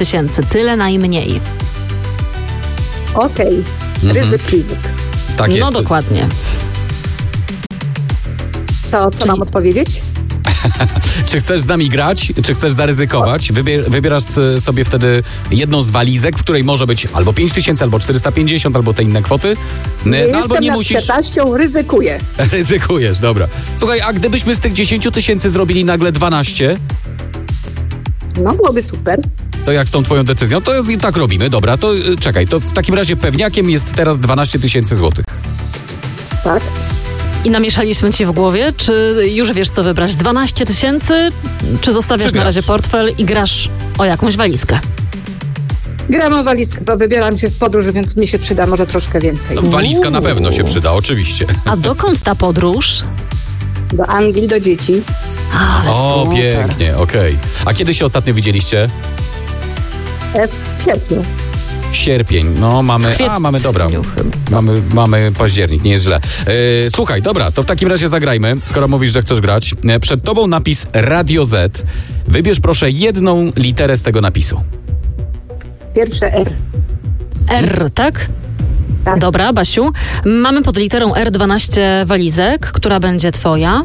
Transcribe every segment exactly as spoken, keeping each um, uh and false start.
tysięcy. Tyle najmniej. Okej, okay. ryzyk, ryzyk. Tak jest. No dokładnie. To co Czyli... mam odpowiedzieć? Czy chcesz z nami grać, czy chcesz zaryzykować? Wybier- wybierasz sobie wtedy jedną z walizek, w której może być albo pięć tysięcy, albo czterysta pięćdziesiąt, albo te inne kwoty. Nie no, albo nie nad musisz. piętnaścią, ryzykuję. Ryzykujesz, dobra. Słuchaj, a gdybyśmy z tych dziesięć tysięcy zrobili nagle dwanaście, No byłoby super. to jak z tą twoją decyzją? To i tak robimy, dobra, to y, czekaj, to w takim razie pewniakiem jest teraz dwanaście tysięcy złotych. Tak. I namieszaliśmy ci w głowie, czy już wiesz, co wybrać? dwanaście tysięcy, czy zostawiasz Czy na grasz? razie portfel i grasz o jakąś walizkę? Gram o walizkę, bo wybieram się w podróż, więc mi się przyda może troszkę więcej. No, walizka na Uuu. pewno się przyda, oczywiście. A dokąd ta podróż? Do Anglii, do dzieci. Ale O, super. pięknie, okej. A kiedy się ostatnio widzieliście? E, w sierpniu. Sierpień, no mamy, W a mamy, dobra, kwietniu chyba. mamy, mamy październik, nie jest źle. Yy, słuchaj, dobra, to w takim razie zagrajmy, skoro mówisz, że chcesz grać. E, Przed tobą napis Radio Z. Wybierz proszę jedną literę z tego napisu. Pierwsze R. R, tak? Tak. Dobra, Basiu. Mamy pod literą R dwanaście walizek, która będzie twoja.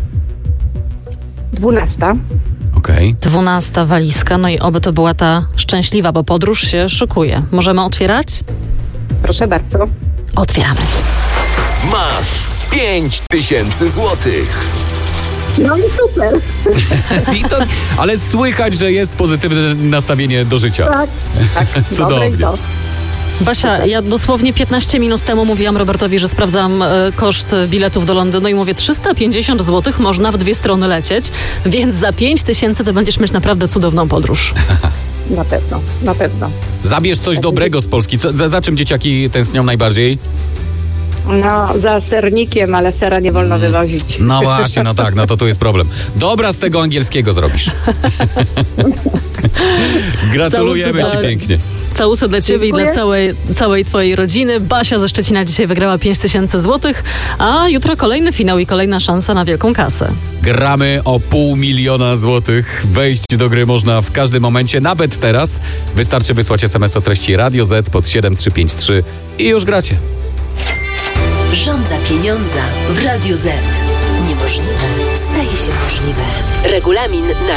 Dwunasta. Okej. Dwunasta walizka, no i oby to była ta szczęśliwa, bo podróż się szykuje. Możemy otwierać? Proszę bardzo. Otwieramy. Masz pięć tysięcy złotych. No i super. I to, ale słychać, że jest pozytywne nastawienie do życia. Tak. Tak. Cudownie. Dobre i to. Basia, ja dosłownie piętnaście minut temu mówiłam Robertowi, że sprawdzam e, koszt biletów do Londynu i mówię trzysta pięćdziesiąt złotych można w dwie strony lecieć, więc za pięć tysięcy ty będziesz mieć naprawdę cudowną podróż. Na pewno, na pewno. Zabierz coś dobrego z Polski. Co, za, za czym dzieciaki tęsknią najbardziej? No, za sernikiem, ale sera nie wolno wywozić. No właśnie, no tak, no to tu jest problem. Dobra, z tego angielskiego zrobisz. Gratulujemy Całusy, ci tak. pięknie. Całusy dla ciebie Dziękuję. i dla całej, całej twojej rodziny. Basia ze Szczecina dzisiaj wygrała pięć tysięcy złotych, a jutro kolejny finał i kolejna szansa na wielką kasę. Gramy o pół miliona złotych. Wejść do gry można w każdym momencie, nawet teraz. Wystarczy wysłać es em es o treści Radio Z pod siedem trzy pięć trzy i już gracie. Rządza pieniądza w Radiu Z. Niemożliwe staje się możliwe. Regulamin na